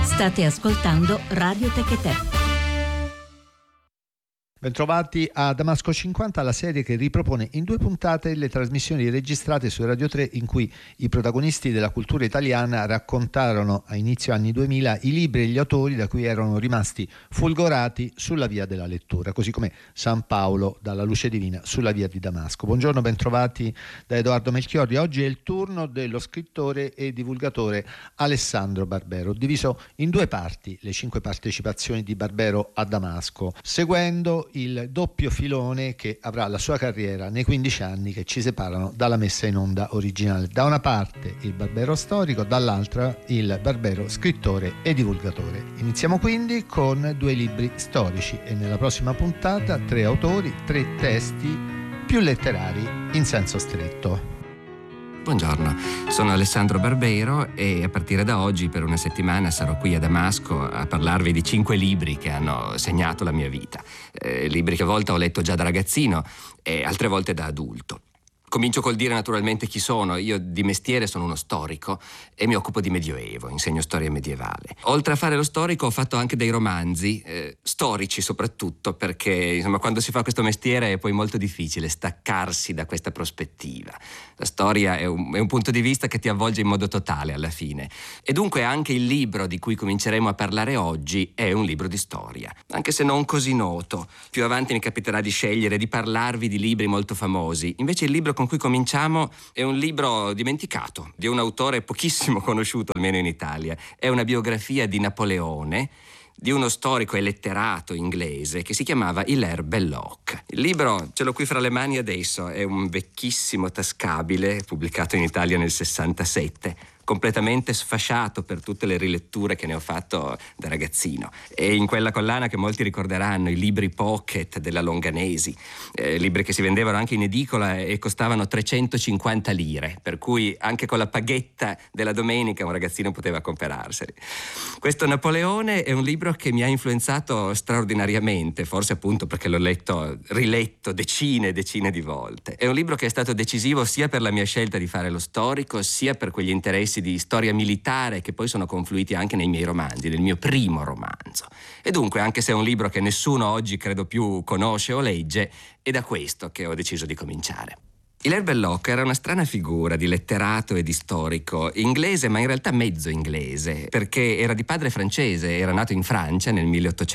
State ascoltando Radio Techetè. Bentrovati a Damasco 50, la serie che ripropone in 2 puntate le trasmissioni registrate su Radio 3 in cui i protagonisti della cultura italiana raccontarono a inizio anni 2000 i libri e gli autori da cui erano rimasti folgorati sulla via della lettura, così come San Paolo dalla luce divina sulla via di Damasco. Buongiorno, bentrovati da Edoardo Melchiorri. Oggi è il turno dello scrittore e divulgatore Alessandro Barbero, diviso in 2 parti, le 5 partecipazioni di Barbero a Damasco, seguendo il doppio filone che avrà la sua carriera nei 15 anni che ci separano dalla messa in onda originale. Da una parte il Barbero storico, dall'altra il Barbero scrittore e divulgatore. Iniziamo quindi con 2 libri storici e nella prossima puntata 3 autori, 3 testi più letterari in senso stretto. Buongiorno, sono Alessandro Barbero e a partire da oggi per una settimana sarò qui a Damasco a parlarvi di 5 libri che hanno segnato la mia vita. Libri che a volte ho letto già da ragazzino e altre volte da adulto. Comincio col dire naturalmente chi sono. Io di mestiere sono uno storico e mi occupo di Medioevo, insegno storia medievale. Oltre a fare lo storico ho fatto anche dei romanzi, storici soprattutto, perché insomma quando si fa questo mestiere è poi molto difficile staccarsi da questa prospettiva. La storia è un punto di vista che ti avvolge in modo totale alla fine. E dunque anche il libro di cui cominceremo a parlare oggi è un libro di storia, anche se non così noto. Più avanti mi capiterà di scegliere, di parlarvi di libri molto famosi. Invece il libro con cui cominciamo è un libro dimenticato, di un autore pochissimo conosciuto, almeno in Italia. È una biografia di Napoleone, di uno storico e letterato inglese che si chiamava Hilaire Belloc. Il libro ce l'ho qui fra le mani adesso, è un vecchissimo tascabile pubblicato in Italia nel 67, completamente sfasciato per tutte le riletture che ne ho fatto da ragazzino. E in quella collana che molti ricorderanno, i libri pocket della Longanesi, libri che si vendevano anche in edicola e costavano 350 lire, per cui anche con la paghetta della domenica un ragazzino poteva comperarseli. Questo Napoleone è un libro che mi ha influenzato straordinariamente, forse appunto perché l'ho riletto decine e decine di volte. È un libro che è stato decisivo sia per la mia scelta di fare lo storico, sia per quegli interessi di storia militare che poi sono confluiti anche nei miei romanzi, nel mio primo romanzo. E dunque, anche se è un libro che nessuno oggi credo più conosce o legge, è da questo che ho deciso di cominciare. Hilaire Belloc era una strana figura di letterato e di storico, inglese ma in realtà mezzo inglese, perché era di padre francese, era nato in Francia nel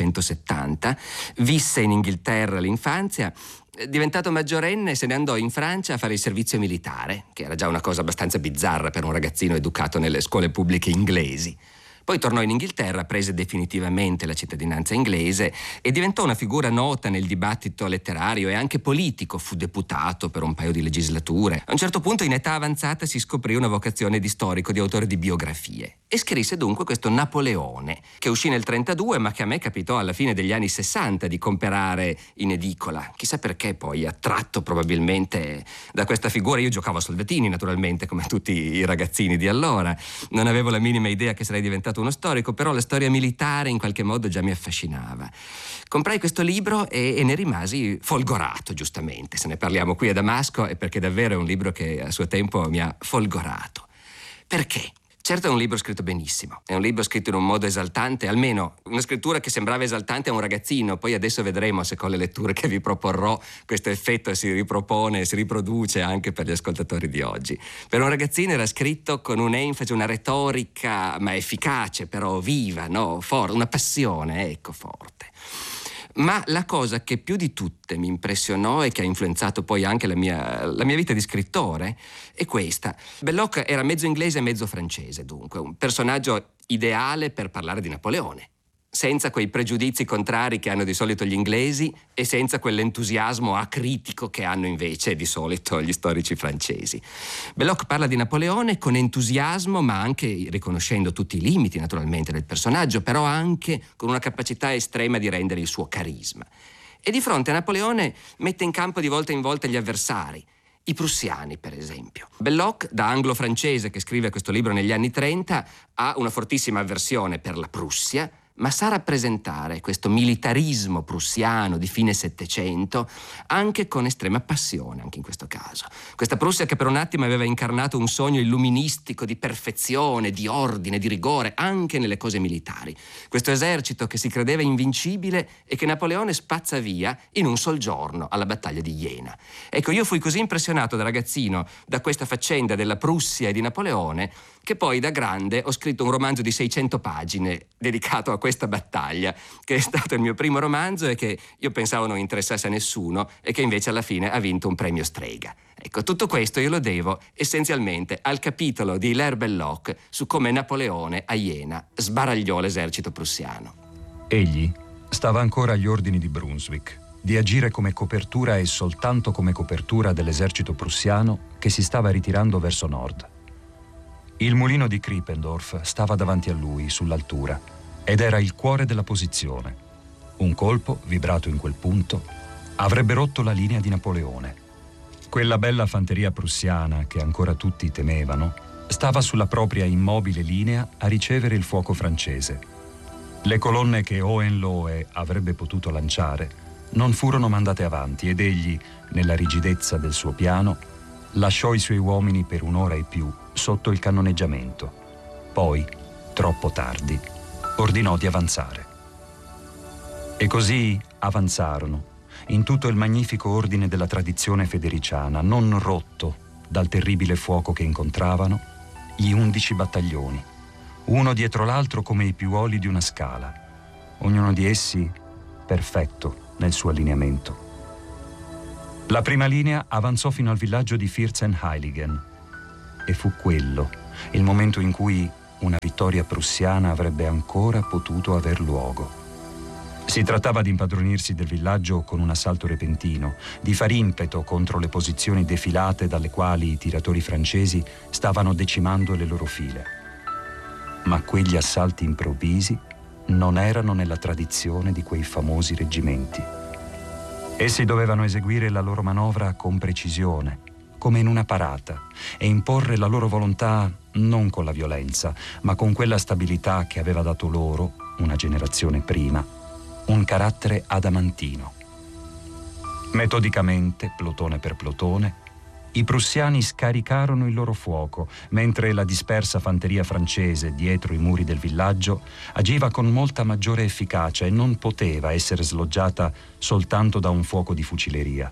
1870, visse in Inghilterra l'infanzia. Diventato maggiorenne se ne andò in Francia a fare il servizio militare, che era già una cosa abbastanza bizzarra per un ragazzino educato nelle scuole pubbliche inglesi. Poi tornò in Inghilterra, prese definitivamente la cittadinanza inglese e diventò una figura nota nel dibattito letterario e anche politico. Fu deputato per un paio di legislature. A un certo punto, in età avanzata, si scoprì una vocazione di storico, di autore di biografie. E scrisse dunque questo Napoleone, che uscì nel 32, ma che a me capitò alla fine degli anni 60 di comperare in edicola. Chissà perché poi, attratto probabilmente da questa figura. Io giocavo a soldatini, naturalmente, come tutti i ragazzini di allora. Non avevo la minima idea che sarei diventato uno storico, però la storia militare in qualche modo già mi affascinava. Comprai questo libro e ne rimasi folgorato, giustamente. Se ne parliamo qui a Damasco è perché davvero è un libro che a suo tempo mi ha folgorato. Perché? Certo è un libro scritto benissimo, è un libro scritto in un modo esaltante, almeno una scrittura che sembrava esaltante a un ragazzino. Poi adesso vedremo se con le letture che vi proporrò questo effetto si ripropone, si riproduce anche per gli ascoltatori di oggi. Per un ragazzino era scritto con un'enfasi, una retorica ma efficace, però viva, no? Forte, una passione, ecco, forte. Ma la cosa che più di tutte mi impressionò e che ha influenzato poi anche la mia vita di scrittore è questa. Belloc era mezzo inglese e mezzo francese, dunque, un personaggio ideale per parlare di Napoleone, senza quei pregiudizi contrari che hanno di solito gli inglesi e senza quell'entusiasmo acritico che hanno invece di solito gli storici francesi. Belloc parla di Napoleone con entusiasmo, ma anche riconoscendo tutti i limiti naturalmente del personaggio, però anche con una capacità estrema di rendere il suo carisma. E di fronte a Napoleone mette in campo di volta in volta gli avversari, i prussiani per esempio. Belloc, da anglo-francese che scrive questo libro negli anni 30, ha una fortissima avversione per la Prussia, ma sa rappresentare questo militarismo prussiano di fine Settecento anche con estrema passione, anche in questo caso. Questa Prussia che per un attimo aveva incarnato un sogno illuministico di perfezione, di ordine, di rigore, anche nelle cose militari. Questo esercito che si credeva invincibile e che Napoleone spazza via in un sol giorno alla battaglia di Jena. Ecco, io fui così impressionato da ragazzino da questa faccenda della Prussia e di Napoleone che poi da grande ho scritto un romanzo di 600 pagine dedicato a questa battaglia, che è stato il mio primo romanzo e che io pensavo non interessasse a nessuno e che invece alla fine ha vinto un premio Strega. Ecco, tutto questo io lo devo essenzialmente al capitolo di Hilaire Belloc su come Napoleone a Jena sbaragliò l'esercito prussiano. Egli stava ancora agli ordini di Brunswick di agire come copertura e soltanto come copertura dell'esercito prussiano che si stava ritirando verso nord. Il mulino di Krippendorf stava davanti a lui, sull'altura, ed era il cuore della posizione. Un colpo, vibrato in quel punto, avrebbe rotto la linea di Napoleone. Quella bella fanteria prussiana, che ancora tutti temevano, stava sulla propria immobile linea a ricevere il fuoco francese. Le colonne che Hohenlohe avrebbe potuto lanciare non furono mandate avanti ed egli, nella rigidezza del suo piano, lasciò i suoi uomini per un'ora e più sotto il cannoneggiamento. Poi, troppo tardi, ordinò di avanzare. E così avanzarono, in tutto il magnifico ordine della tradizione federiciana, non rotto dal terribile fuoco che incontravano, gli 11 battaglioni, uno dietro l'altro come i piuoli di una scala, ognuno di essi perfetto nel suo allineamento. La prima linea avanzò fino al villaggio di Vierzehnheiligen e fu quello il momento in cui una vittoria prussiana avrebbe ancora potuto aver luogo. Si trattava di impadronirsi del villaggio con un assalto repentino, di far impeto contro le posizioni defilate dalle quali i tiratori francesi stavano decimando le loro file. Ma quegli assalti improvvisi non erano nella tradizione di quei famosi reggimenti. Essi dovevano eseguire la loro manovra con precisione, come in una parata, e imporre la loro volontà non con la violenza, ma con quella stabilità che aveva dato loro, una generazione prima, un carattere adamantino. Metodicamente, plotone per plotone, i prussiani scaricarono il loro fuoco, mentre la dispersa fanteria francese dietro i muri del villaggio agiva con molta maggiore efficacia e non poteva essere sloggiata soltanto da un fuoco di fucileria.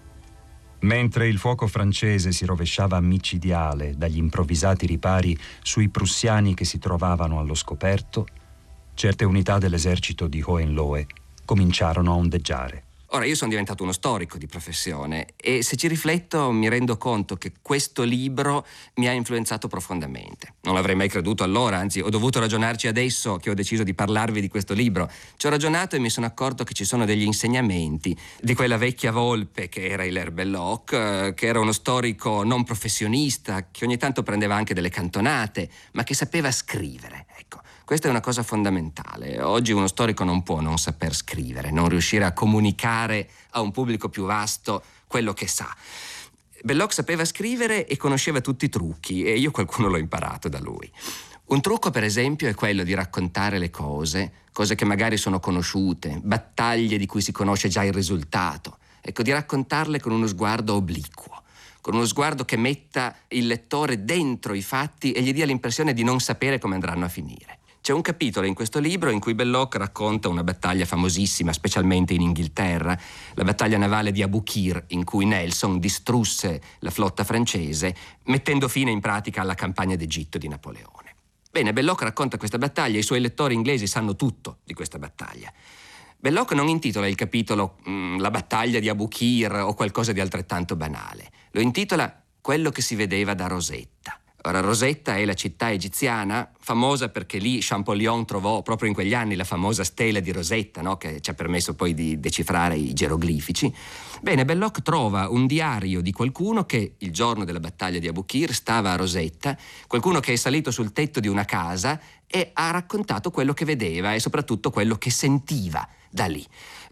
Mentre il fuoco francese si rovesciava micidiale dagli improvvisati ripari sui prussiani che si trovavano allo scoperto, certe unità dell'esercito di Hohenlohe cominciarono a ondeggiare. Ora, io sono diventato uno storico di professione e se ci rifletto mi rendo conto che questo libro mi ha influenzato profondamente. Non l'avrei mai creduto allora, anzi ho dovuto ragionarci adesso che ho deciso di parlarvi di questo libro. Ci ho ragionato e mi sono accorto che ci sono degli insegnamenti di quella vecchia volpe che era Hilaire Belloc, che era uno storico non professionista, che ogni tanto prendeva anche delle cantonate, ma che sapeva scrivere. Ecco, questa è una cosa fondamentale. Oggi uno storico non può non saper scrivere, non riuscire a comunicare a un pubblico più vasto quello che sa. Belloc sapeva scrivere e conosceva tutti i trucchi e io qualcuno l'ho imparato da lui. Un trucco, per esempio, è quello di raccontare le cose che magari sono conosciute, battaglie di cui si conosce già il risultato. Ecco, di raccontarle con uno sguardo obliquo, con uno sguardo che metta il lettore dentro i fatti e gli dia l'impressione di non sapere come andranno a finire. C'è un capitolo in questo libro in cui Belloc racconta una battaglia famosissima, specialmente in Inghilterra, la battaglia navale di Aboukir, in cui Nelson distrusse la flotta francese, mettendo fine in pratica alla campagna d'Egitto di Napoleone. Bene, Belloc racconta questa battaglia, i suoi lettori inglesi sanno tutto di questa battaglia. Belloc non intitola il capitolo La battaglia di Aboukir o qualcosa di altrettanto banale. Lo intitola Quello che si vedeva da Rosetta. Ora, Rosetta è la città egiziana, famosa perché lì Champollion trovò proprio in quegli anni la famosa stela di Rosetta, no? Che ci ha permesso poi di decifrare i geroglifici. Bene, Belloc trova un diario di qualcuno che il giorno della battaglia di Aboukir stava a Rosetta, qualcuno che è salito sul tetto di una casa e ha raccontato quello che vedeva e soprattutto quello che sentiva da lì.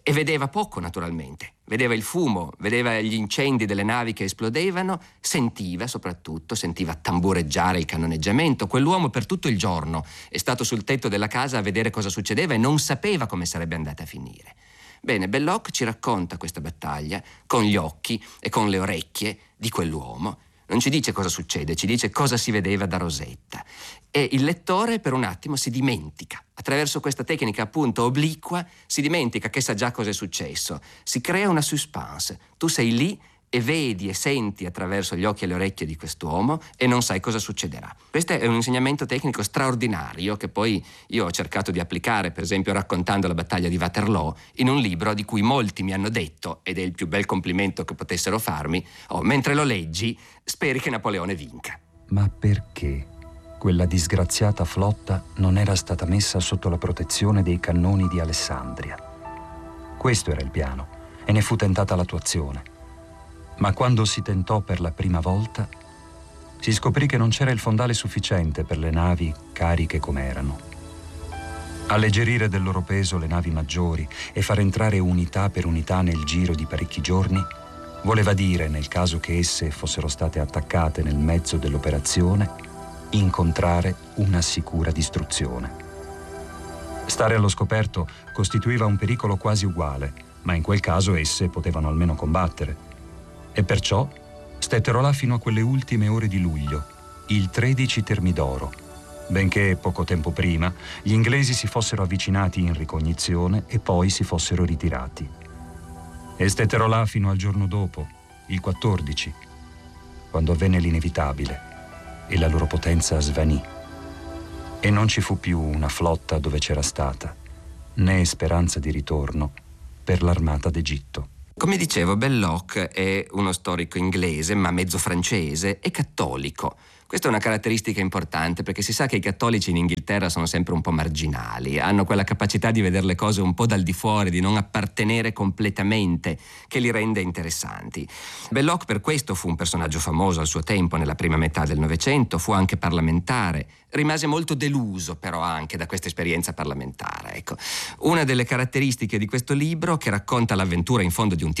e vedeva poco naturalmente. Vedeva il fumo, vedeva gli incendi delle navi che esplodevano, sentiva tambureggiare il cannoneggiamento. Quell'uomo per tutto il giorno è stato sul tetto della casa a vedere cosa succedeva e non sapeva come sarebbe andata a finire. Bene, Belloc ci racconta questa battaglia con gli occhi e con le orecchie di quell'uomo. Non ci dice cosa succede, ci dice cosa si vedeva da Rosetta. E il lettore per un attimo si dimentica. Attraverso questa tecnica appunto obliqua si dimentica che sa già cosa è successo. Si crea una suspense. Tu sei lì e vedi e senti attraverso gli occhi e le orecchie di quest'uomo e non sai cosa succederà. Questo è un insegnamento tecnico straordinario che poi io ho cercato di applicare, per esempio raccontando la battaglia di Waterloo, in un libro di cui molti mi hanno detto, ed è il più bel complimento che potessero farmi, mentre lo leggi, speri che Napoleone vinca. Ma perché quella disgraziata flotta non era stata messa sotto la protezione dei cannoni di Alessandria? Questo era il piano e ne fu tentata l'attuazione. Ma quando si tentò per la prima volta, si scoprì che non c'era il fondale sufficiente per le navi cariche come erano. Alleggerire del loro peso le navi maggiori e far entrare unità per unità nel giro di parecchi giorni voleva dire, nel caso che esse fossero state attaccate nel mezzo dell'operazione, incontrare una sicura distruzione. Stare allo scoperto costituiva un pericolo quasi uguale, ma in quel caso esse potevano almeno combattere. E perciò stettero là fino a quelle ultime ore di luglio, il 13 Termidoro, benché poco tempo prima gli inglesi si fossero avvicinati in ricognizione e poi si fossero ritirati. E stettero là fino al giorno dopo, il 14, quando avvenne l'inevitabile e la loro potenza svanì. E non ci fu più una flotta dove c'era stata, né speranza di ritorno per l'armata d'Egitto. Come dicevo, Belloc è uno storico inglese, ma mezzo francese, e cattolico. Questa è una caratteristica importante perché si sa che i cattolici in Inghilterra sono sempre un po' marginali, hanno quella capacità di vedere le cose un po' dal di fuori, di non appartenere completamente, che li rende interessanti. Belloc per questo fu un personaggio famoso al suo tempo, nella prima metà del Novecento, fu anche parlamentare, rimase molto deluso però anche da questa esperienza parlamentare. Ecco, una delle caratteristiche di questo libro, che racconta l'avventura in fondo di un